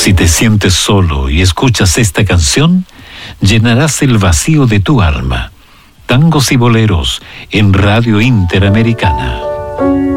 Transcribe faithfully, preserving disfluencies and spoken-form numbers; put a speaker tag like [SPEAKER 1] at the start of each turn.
[SPEAKER 1] Si te sientes solo y escuchas esta canción, llenarás el vacío de tu alma. Tangos y boleros en Radio Interamericana.